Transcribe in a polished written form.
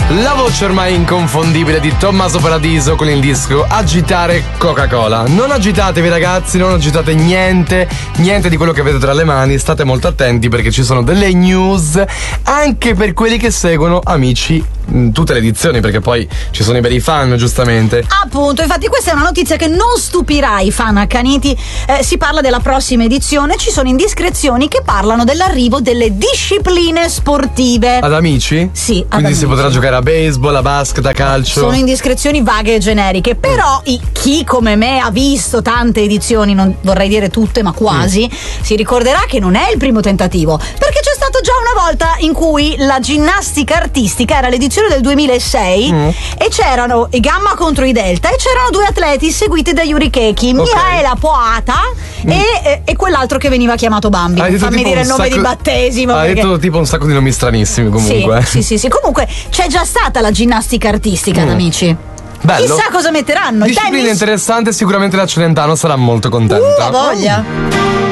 La voce ormai inconfondibile di Tommaso Paradiso con il disco Agitare Coca-Cola. Non agitatevi ragazzi, non agitate niente di quello che avete tra le mani, state molto attenti perché ci sono delle news anche per quelli che seguono Amici tutte le edizioni, perché poi ci sono i veri fan, giustamente. Appunto, infatti questa è una notizia che non stupirà i fan accaniti. Si parla della prossima edizione, ci sono indiscrezioni che parlano dell'arrivo delle discipline sportive. Ad Amici? Sì, ad Quindi Amici. si potrà giocare a baseball, a basket, a calcio. Sono indiscrezioni vaghe e generiche, però chi come me ha visto tante edizioni, non vorrei dire tutte ma quasi, si ricorderà che non è il primo tentativo, perché c'è stato già una volta in cui la ginnastica artistica era l'edizione del 2006 e c'erano i Gamma contro i Delta e c'erano due atleti seguiti da Yuri Keki, Mihaela Poata e quell'altro che veniva chiamato Bambi. Fammi dire il nome di battesimo. Hai perché... detto tipo un sacco di nomi stranissimi comunque. Sì. Comunque c'è già stata la ginnastica artistica ad Amici. Bello. Chissà cosa metteranno. Disciplina Il tennis? interessante, sicuramente la Celentano sarà molto contenta. Voglia.